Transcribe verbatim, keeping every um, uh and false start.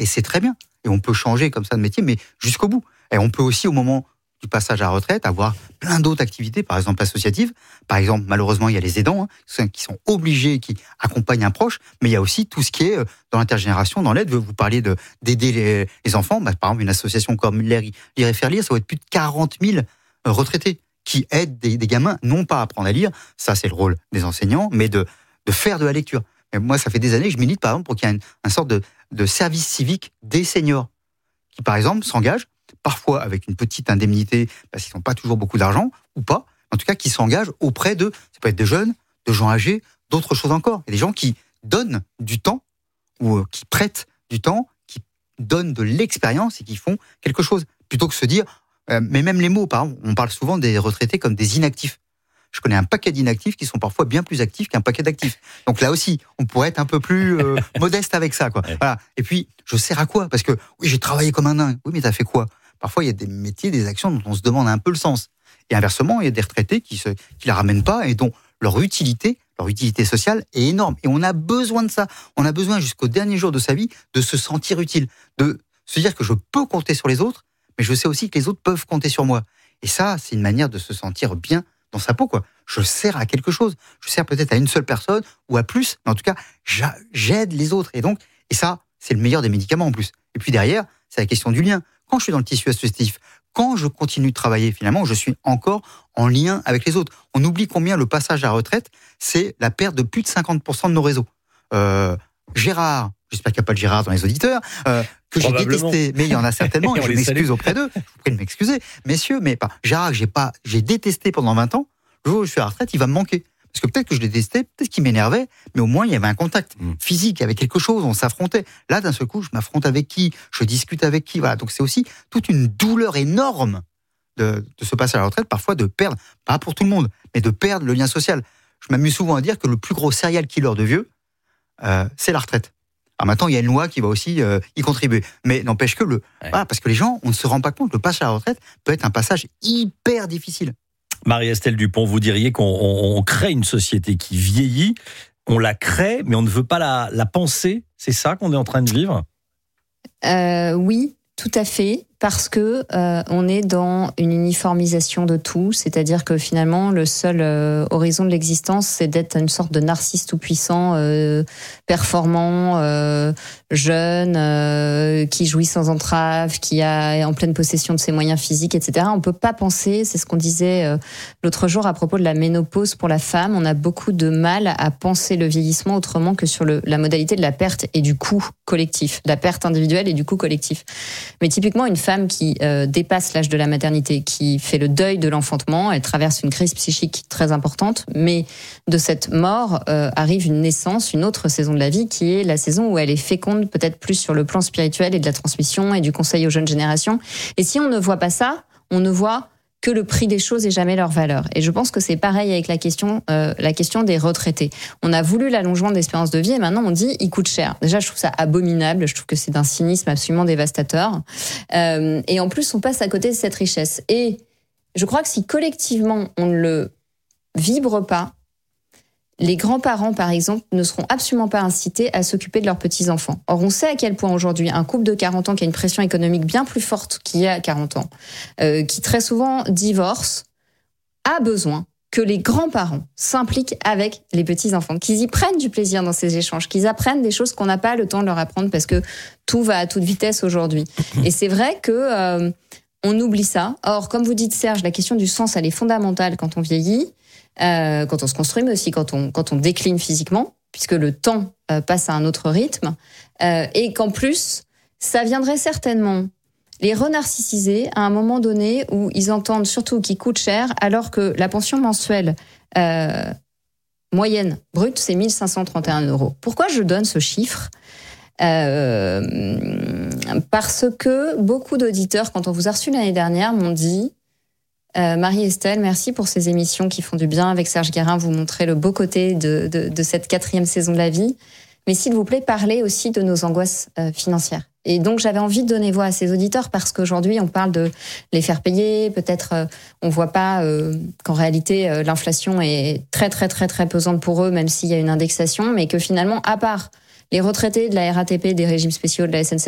et c'est très bien. Et on peut changer comme ça de métier, mais jusqu'au bout. Et on peut aussi, au moment du passage à la retraite, avoir plein d'autres activités, par exemple associatives. Par exemple, malheureusement, il y a les aidants hein, qui sont obligés, qui accompagnent un proche, mais il y a aussi tout ce qui est dans l'intergénération, dans l'aide. Vous parliez de, d'aider les, les enfants. Bah, par exemple, une association comme Lire et faire lire, ça va être plus de quarante mille retraités qui aident des, des gamins, non pas à apprendre à lire, ça c'est le rôle des enseignants, mais de, de faire de la lecture. Et moi, ça fait des années que je milite, par exemple, pour qu'il y ait une, une sorte de, de service civique des seniors, qui, par exemple, s'engagent, parfois avec une petite indemnité, parce qu'ils n'ont pas toujours beaucoup d'argent, ou pas, en tout cas, qui s'engagent auprès de, ça peut être des jeunes, de gens âgés, d'autres choses encore. Il y a des gens qui donnent du temps, ou euh, qui prêtent du temps, qui donnent de l'expérience et qui font quelque chose, plutôt que se dire, euh, mais même les mots, par exemple, on parle souvent des retraités comme des inactifs. Je connais un paquet d'inactifs qui sont parfois bien plus actifs qu'un paquet d'actifs. Donc là aussi, on pourrait être un peu plus euh, modeste avec ça, quoi. Voilà. Et puis, je sers à quoi ? Parce que oui, j'ai travaillé comme un dingue. Oui, mais t'as fait quoi ? Parfois, il y a des métiers, des actions dont on se demande un peu le sens. Et inversement, il y a des retraités qui se, qui la ramènent pas et dont leur utilité, leur utilité sociale est énorme. Et on a besoin de ça. On a besoin jusqu'au dernier jour de sa vie de se sentir utile, de se dire que je peux compter sur les autres, mais je sais aussi que les autres peuvent compter sur moi. Et ça, c'est une manière de se sentir bien dans sa peau, quoi. Je sers à quelque chose. Je sers peut-être à une seule personne ou à plus, mais en tout cas, j'aide les autres. Et donc, et ça, c'est le meilleur des médicaments en plus. Et puis derrière, c'est la question du lien. Quand je suis dans le tissu associatif, quand je continue de travailler, finalement, je suis encore en lien avec les autres. On oublie combien le passage à la retraite, c'est la perte de plus de cinquante pour cent de nos réseaux. Euh, Gérard, j'espère qu'il n'y a pas de Gérard dans les auditeurs, euh, que j'ai détesté, mais il y en a certainement, et je m'excuse salue. auprès d'eux, je vous prie de m'excuser, messieurs, mais pas Gérard, que j'ai pas, j'ai détesté pendant vingt ans, le jour où je suis à la retraite, il va me manquer. Parce que peut-être que je l'ai détesté, peut-être qu'il m'énervait, mais au moins il y avait un contact mmh. physique, il y avait quelque chose, on s'affrontait. Là, d'un seul coup, je m'affronte avec qui, je discute avec qui, voilà. Donc c'est aussi toute une douleur énorme de, de se passer à la retraite, parfois de perdre, pas pour tout le monde, mais de perdre le lien social. Je m'amuse souvent à dire que le plus gros serial killer de vieux, euh, c'est la retraite. Alors maintenant, il y a une loi qui va aussi euh, y contribuer. Mais n'empêche que le... Ouais. Voilà, parce que les gens, on ne se rend pas compte, le passage à la retraite peut être un passage hyper difficile. Marie-Estelle Dupont, vous diriez qu'on on, on crée une société qui vieillit, on la crée, mais on ne veut pas la, la penser. C'est ça qu'on est en train de vivre ? euh, Oui, tout à fait. Parce que euh, on est dans une uniformisation de tout, c'est-à-dire que finalement le seul euh, horizon de l'existence, c'est d'être une sorte de narcisse tout puissant, euh, performant, euh, jeune, euh, qui jouit sans entrave, qui a, est en pleine possession de ses moyens physiques, et cetera. On peut pas penser, c'est ce qu'on disait euh, l'autre jour à propos de la ménopause pour la femme. On a beaucoup de mal à penser le vieillissement autrement que sur le, la modalité de la perte et du coût collectif, la perte individuelle et du coût collectif. Mais typiquement une femme qui euh, dépasse l'âge de la maternité, qui fait le deuil de l'enfantement, elle traverse une crise psychique très importante, mais de cette mort euh, arrive une naissance, une autre saison de la vie, qui est la saison où elle est féconde, peut-être plus sur le plan spirituel et de la transmission et du conseil aux jeunes générations. Et si on ne voit pas ça, on ne voit que le prix des choses et jamais leur valeur. Et je pense que c'est pareil avec la question, euh, la question des retraités. On a voulu l'allongement de l'espérance de vie et maintenant on dit il coûte cher. Déjà, je trouve ça abominable. Je trouve que c'est d'un cynisme absolument dévastateur. Euh, et en plus, on passe à côté de cette richesse. Et je crois que si collectivement on ne le vibre pas, les grands-parents, par exemple, ne seront absolument pas incités à s'occuper de leurs petits-enfants. Or, on sait à quel point aujourd'hui, un couple de quarante ans qui a une pression économique bien plus forte qu'il y a quarante ans, euh, qui très souvent divorce, a besoin que les grands-parents s'impliquent avec les petits-enfants, qu'ils y prennent du plaisir dans ces échanges, qu'ils apprennent des choses qu'on n'a pas le temps de leur apprendre parce que tout va à toute vitesse aujourd'hui. Et c'est vrai que... Euh, on oublie ça. Or, comme vous dites, Serge, la question du sens, elle est fondamentale quand on vieillit, euh, quand on se construit, mais aussi quand on, quand on décline physiquement, puisque le temps euh, passe à un autre rythme, euh, et qu'en plus, ça viendrait certainement les renarcissiser à un moment donné où ils entendent surtout qu'ils coûtent cher, alors que la pension mensuelle euh, moyenne brute, c'est mille cinq cent trente et un euros. Pourquoi je donne ce chiffre ? Euh, parce que beaucoup d'auditeurs, quand on vous a reçu l'année dernière, m'ont dit euh, Marie-Estelle, merci pour ces émissions qui font du bien. Avec Serge Guérin, vous montrez le beau côté de, de, de cette quatrième saison de la vie. Mais s'il vous plaît, parlez aussi de nos angoisses euh, financières. Et donc, j'avais envie de donner voix à ces auditeurs parce qu'aujourd'hui, on parle de les faire payer. Peut-être, euh, on voit pas euh, qu'en réalité, euh, l'inflation est très, très, très, très pesante pour eux, même s'il y a une indexation, mais que finalement, à part les retraités de la R A T P, des régimes spéciaux de la S N C F,